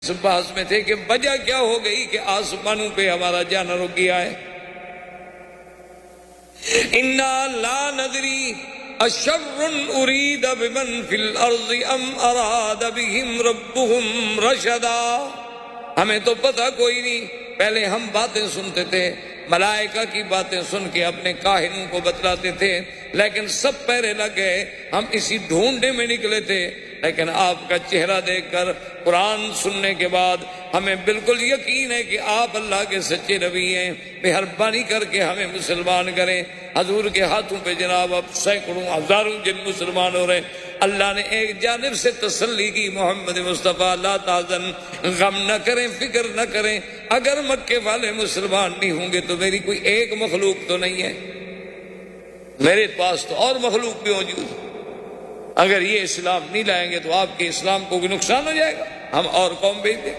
اس بحث میں تھے کہ وجہ کیا ہو گئی کہ آسمانوں پہ ہمارا جانا رک گیا ہے. انا لا ندری اشر ارید بمن فی الارض ام اراد بهم ربهم رشدا. ہمیں تو پتہ کوئی نہیں. پہلے ہم باتیں سنتے تھے، ملائکہ کی باتیں سن کے اپنے کاہنوں کو بتلاتے تھے، لیکن سب پہرے لگ گئے. ہم اسی ڈھونڈنے میں نکلے تھے، لیکن آپ کا چہرہ دیکھ کر قرآن سننے کے بعد ہمیں بالکل یقین ہے کہ آپ اللہ کے سچے نبی ہیں. مہربانی کر کے ہمیں مسلمان کریں. حضور کے ہاتھوں پہ جناب اب سینکڑوں ہزاروں جن مسلمان ہو رہے ہیں. اللہ نے ایک جانب سے تسلی کی، محمد مصطفیٰ لا تحزن، غم نہ کریں، فکر نہ کریں. اگر مکے والے مسلمان نہیں ہوں گے تو میری کوئی ایک مخلوق تو نہیں ہے، میرے پاس تو اور مخلوق بھی موجود ہے. اگر یہ اسلام نہیں لائیں گے تو آپ کے اسلام کو بھی نقصان ہو جائے گا، ہم اور قوم بھیج دیں.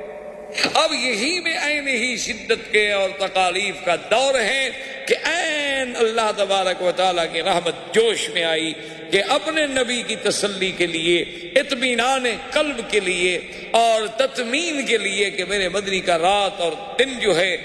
اب یہی میں عین ہی شدت کے اور تکالیف کا دور ہے کہ عین اللہ تبارک و تعالیٰ کی رحمت جوش میں آئی کہ اپنے نبی کی تسلی کے لیے، اطمینان قلب کے لیے اور تطمین کے لیے کہ میرے مدنی کا رات اور دن جو ہے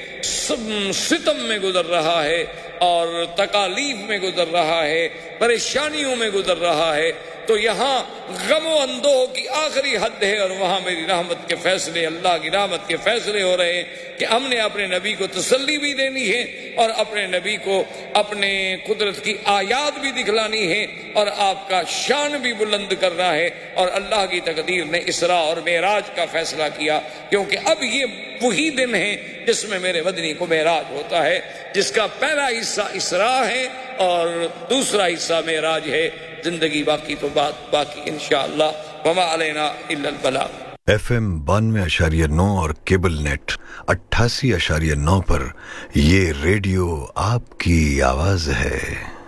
ستم میں گزر رہا ہے اور تکالیف میں گزر رہا ہے، پریشانیوں میں گزر رہا ہے، تو یہاں غم و اندوہ کی آخری حد ہے اور وہاں میری رحمت کے فیصلے، اللہ کی رحمت کے فیصلے ہو رہے ہیں کہ ہم نے اپنے نبی کو تسلی بھی دینی ہے اور اپنے نبی کو اپنے قدرت کی آیات بھی دکھلانی ہے اور آپ کا شان بھی بلند کرنا ہے. اور اللہ کی تقدیر نے اسراء اور معراج کا فیصلہ کیا، کیونکہ اب یہ وہی دن ہے جس میں میرے مدنی کو معراج ہوتا ہے، جس کا پہلا حصہ اسراء ہے اور دوسرا حصہ معراج ہے. زندگی باقی تو بات باقی انشاءاللہ. وما علینا الا البلاغ. FM 92.9 اور کیبل نیٹ 88.9 پر یہ ریڈیو آپ کی آواز ہے.